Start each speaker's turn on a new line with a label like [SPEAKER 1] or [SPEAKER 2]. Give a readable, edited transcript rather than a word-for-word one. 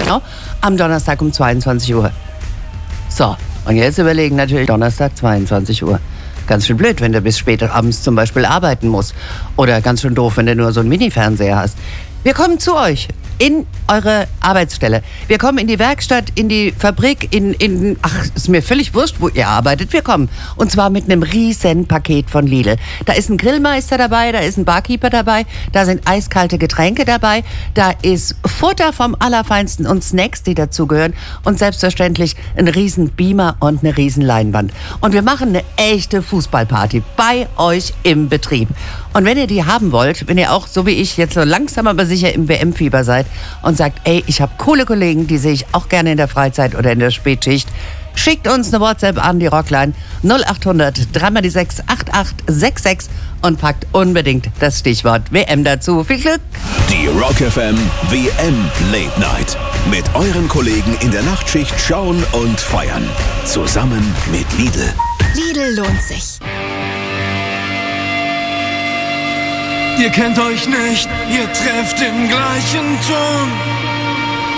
[SPEAKER 1] genau, am Donnerstag um 22 Uhr. So, und jetzt überlegen natürlich Donnerstag 22 Uhr. Ganz schön blöd, wenn du bis später abends zum Beispiel arbeiten musst. Oder ganz schön doof, wenn du nur so einen Mini-Fernseher hast. Wir kommen zu euch in eure Arbeitsstelle. Wir kommen in die Werkstatt, in die Fabrik, ist mir völlig wurscht, wo ihr arbeitet. Wir kommen. Und zwar mit einem riesen Paket von Lidl. Da ist ein Grillmeister dabei, da ist ein Barkeeper dabei, da sind eiskalte Getränke dabei, da ist Futter vom Allerfeinsten und Snacks, die dazugehören. Und selbstverständlich ein riesen Beamer und eine riesen Leinwand. Und wir machen eine echte Fußballparty bei euch im Betrieb. Und wenn ihr die haben wollt, wenn ihr auch, so wie ich, jetzt so langsam aber sicher im WM-Fieber seid und sagt, ey, ich habe coole Kollegen, die sehe ich auch gerne in der Freizeit oder in der Spätschicht, schickt uns eine WhatsApp an die Rockline 0800 3x6 8866 und packt unbedingt das Stichwort WM dazu. Viel Glück!
[SPEAKER 2] Die Rock FM WM Late Night. Mit euren Kollegen in der Nachtschicht schauen und feiern. Zusammen mit Lidl.
[SPEAKER 3] Lidl lohnt sich.
[SPEAKER 4] Ihr kennt euch nicht, ihr trefft den gleichen Ton.